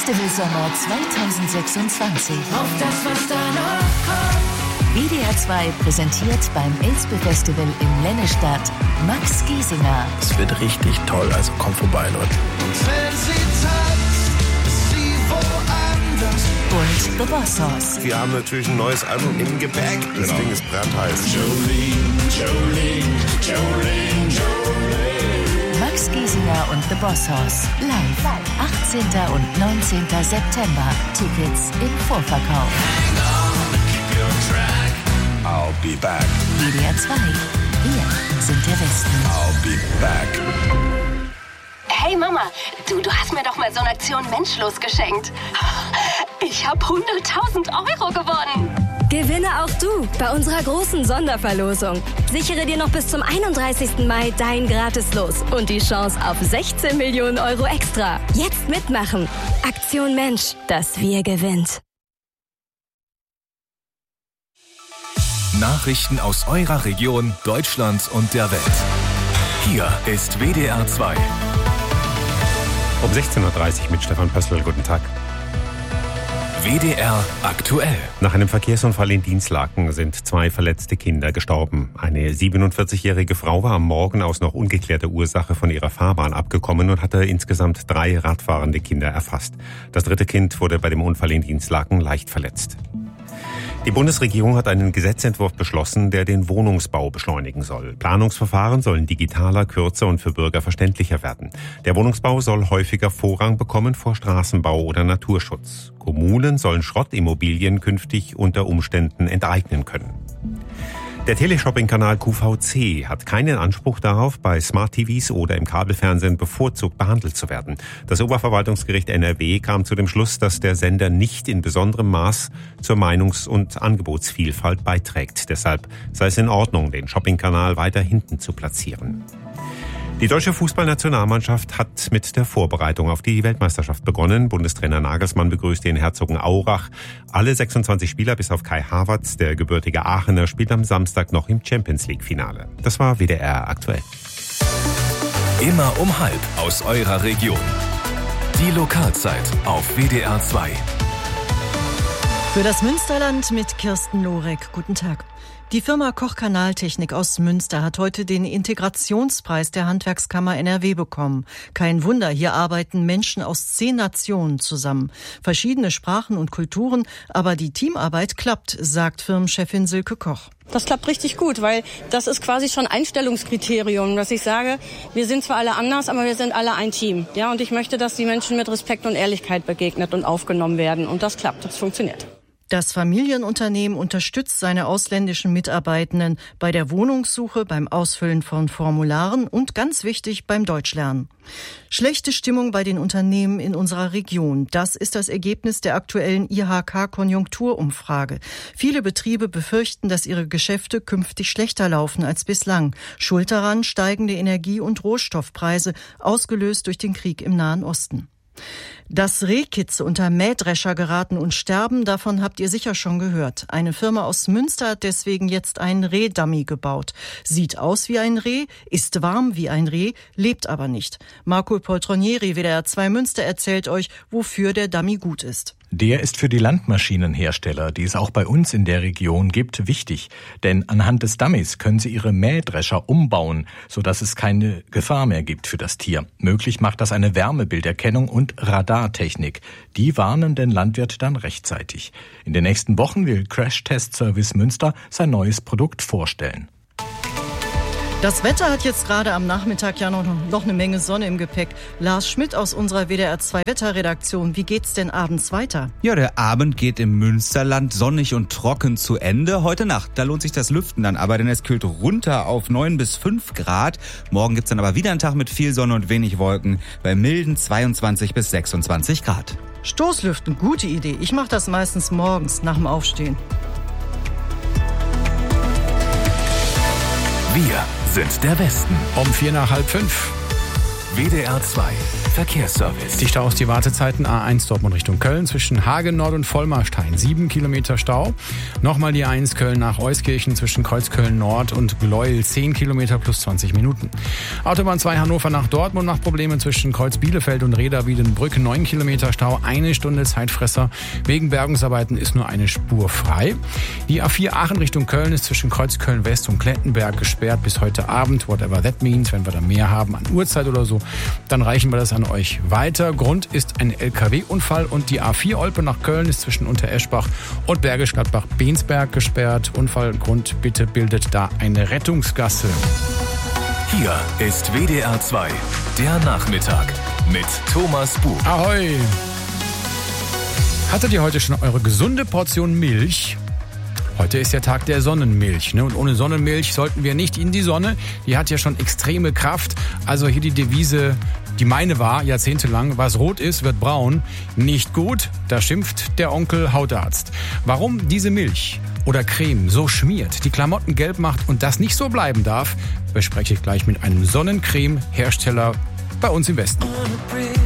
Festival Sommer 2026. Auf das, was da noch kommt. WDR 2 präsentiert beim Elspe Festival in Lennestadt Max Giesinger. Es wird richtig toll, also kommt vorbei, Leute. Und wenn sie tanzt, ist sie woanders. Und The Boss Hoss. Wir haben natürlich ein neues Album im Gepäck. Das Ding ist brandheiß. Jolene. Max Giesinger und The Boss Hoss live 18. und 19. September. Tickets im Vorverkauf. Hang on, keep your track. I'll be back. WDR 2. Wir sind der Westen. I'll be back. Hey Mama, du hast mir doch mal so eine Aktion Menschlos geschenkt. Ich habe 100.000 Euro gewonnen. Gewinne auch du bei unserer großen Sonderverlosung. Sichere dir noch bis zum 31. Mai dein Gratis-Los und die Chance auf 16 Millionen Euro extra. Jetzt mitmachen. Aktion Mensch, das Wir gewinnt. Nachrichten aus eurer Region, Deutschland und der Welt. Hier ist WDR 2. Um 16.30 Uhr mit Stefan Pössl. Guten Tag. WDR aktuell. Nach einem Verkehrsunfall in Dinslaken sind 2 verletzte Kinder gestorben. Eine 47-jährige Frau war am Morgen aus noch ungeklärter Ursache von ihrer Fahrbahn abgekommen und hatte insgesamt 3 radfahrende Kinder erfasst. Das 3. Kind wurde bei dem Unfall in Dinslaken leicht verletzt. Die Bundesregierung hat einen Gesetzentwurf beschlossen, der den Wohnungsbau beschleunigen soll. Planungsverfahren sollen digitaler, kürzer und für Bürger verständlicher werden. Der Wohnungsbau soll häufiger Vorrang bekommen vor Straßenbau oder Naturschutz. Kommunen sollen Schrottimmobilien künftig unter Umständen enteignen können. Der Teleshopping-Kanal QVC hat keinen Anspruch darauf, bei Smart-TVs oder im Kabelfernsehen bevorzugt behandelt zu werden. Das Oberverwaltungsgericht NRW kam zu dem Schluss, dass der Sender nicht in besonderem Maß zur Meinungs- und Angebotsvielfalt beiträgt. Deshalb sei es in Ordnung, den Shopping-Kanal weiter hinten zu platzieren. Die deutsche Fußballnationalmannschaft hat mit der Vorbereitung auf die Weltmeisterschaft begonnen. Bundestrainer Nagelsmann begrüßt den Herzogenaurach. Alle 26 Spieler bis auf Kai Havertz, der gebürtige Aachener, spielt am Samstag noch im Champions-League-Finale. Das war WDR aktuell. Immer um 12:30 aus eurer Region. Die Lokalzeit auf WDR 2. Für das Münsterland mit Kirsten Lorek. Guten Tag. Die Firma Koch Kanaltechnik aus Münster hat heute den Integrationspreis der Handwerkskammer NRW bekommen. Kein Wunder, hier arbeiten Menschen aus 10 Nationen zusammen. Verschiedene Sprachen und Kulturen, aber die Teamarbeit klappt, sagt Firmenchefin Silke Koch. Das klappt richtig gut, weil das ist quasi schon Einstellungskriterium, dass ich sage, wir sind zwar alle anders, aber wir sind alle ein Team. Ja, und ich möchte, dass die Menschen mit Respekt und Ehrlichkeit begegnet und aufgenommen werden. Und das klappt, das funktioniert. Das Familienunternehmen unterstützt seine ausländischen Mitarbeitenden bei der Wohnungssuche, beim Ausfüllen von Formularen und ganz wichtig beim Deutschlernen. Schlechte Stimmung bei den Unternehmen in unserer Region. Das ist das Ergebnis der aktuellen IHK-Konjunkturumfrage. Viele Betriebe befürchten, dass ihre Geschäfte künftig schlechter laufen als bislang. Schuld daran steigende Energie- und Rohstoffpreise, ausgelöst durch den Krieg im Nahen Osten. Dass Rehkitze unter Mähdrescher geraten und sterben, davon habt ihr sicher schon gehört. Eine Firma aus Münster hat deswegen jetzt einen Rehdummy gebaut. Sieht aus wie ein Reh, ist warm wie ein Reh, lebt aber nicht. Marco Poltronieri, WDR 2 Münster, erzählt euch, wofür der Dummy gut ist. Der ist für die Landmaschinenhersteller, die es auch bei uns in der Region gibt, wichtig. Denn anhand des Dummies können sie ihre Mähdrescher umbauen, sodass es keine Gefahr mehr gibt für das Tier. Möglich macht das eine Wärmebilderkennung und Radartechnik. Die warnen den Landwirt dann rechtzeitig. In den nächsten Wochen will Crash Test Service Münster sein neues Produkt vorstellen. Das Wetter hat jetzt gerade am Nachmittag ja noch eine Menge Sonne im Gepäck. Lars Schmidt aus unserer WDR 2 Wetterredaktion. Wie geht's denn abends weiter? Ja, der Abend geht im Münsterland sonnig und trocken zu Ende. Heute Nacht, da lohnt sich das Lüften dann aber, denn es kühlt runter auf 9 bis 5 Grad. Morgen gibt's dann aber wieder einen Tag mit viel Sonne und wenig Wolken bei milden 22 bis 26 Grad. Stoßlüften, gute Idee. Ich mache das meistens morgens nach dem Aufstehen. Wir sind der Westen. Um 4:45. WDR 2 Verkehrsservice. Die Staus, die Wartezeiten A1 Dortmund Richtung Köln zwischen Hagen Nord und Vollmarstein. 7 Kilometer Stau. Nochmal die 1 Köln nach Euskirchen zwischen Kreuzköln Nord und Gleuel. 10 Kilometer plus 20 Minuten. Autobahn 2 Hannover nach Dortmund nach Problemen zwischen Kreuz Bielefeld und Reda-Wiedenbrück. 9 Kilometer Stau, 1 Stunde Zeitfresser. Wegen Bergungsarbeiten ist nur eine Spur frei. Die A4 Aachen Richtung Köln ist zwischen Kreuzköln West und Klettenberg gesperrt bis heute Abend. Whatever that means. Wenn wir da mehr haben an Uhrzeit oder so, dann reichen wir das an euch weiter. Grund ist ein LKW-Unfall und die A4 Olpe nach Köln ist zwischen Untereschbach und Bergisch Gladbach-Bensberg gesperrt. Unfallgrund, bitte bildet da eine Rettungsgasse. Hier ist WDR 2, der Nachmittag mit Thomas Buch. Ahoi! Hattet ihr heute schon eure gesunde Portion Milch? Heute ist der Tag der Sonnenmilch, ne? Und ohne Sonnenmilch sollten wir nicht in die Sonne. Die hat ja schon extreme Kraft. Also hier die Devise, die meine war, jahrzehntelang: Was rot ist, wird braun. Nicht gut, da schimpft der Onkel Hautarzt. Warum diese Milch oder Creme so schmiert, die Klamotten gelb macht und das nicht so bleiben darf, bespreche ich gleich mit einem Sonnencreme-Hersteller bei uns im Westen.